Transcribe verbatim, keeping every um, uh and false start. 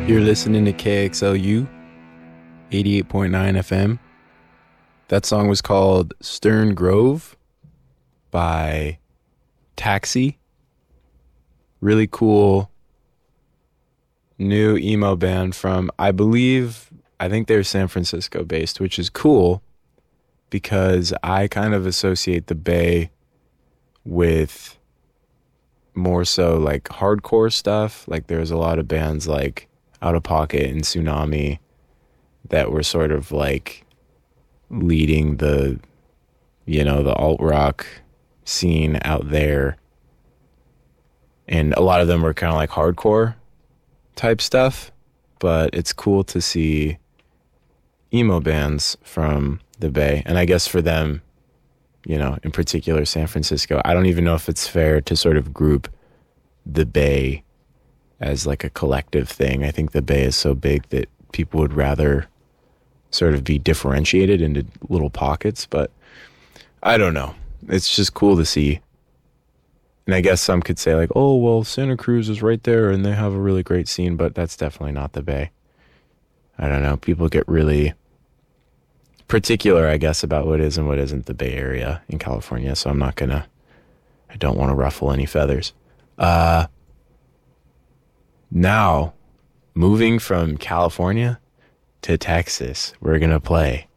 You're listening to K X L U, eighty-eight point nine F M. That song was called Stern Grove by Taxi. Really cool new emo band from, I believe, I think they're San Francisco based, which is cool because I kind of associate the Bay with more so like hardcore stuff. Like there's a lot of bands like Out of Pocket and Tsunami that were sort of like leading the, you know, the alt rock scene out there. And a lot of them were kind of like hardcore type stuff, but it's cool to see emo bands from the Bay. And I guess for them, you know, in particular San Francisco, I don't even know if it's fair to sort of group the Bay as like a collective thing. I think the Bay is so big that people would rather sort of be differentiated into little pockets, but I don't know. It's just cool to see. And I guess some could say like, oh, well, Santa Cruz is right there and they have a really great scene, but that's definitely not the Bay. I don't know. People get really particular, I guess, about what is and what isn't the Bay Area in California, so I'm not going to, I don't want to ruffle any feathers. Uh, now, moving from California to Texas, we're going to play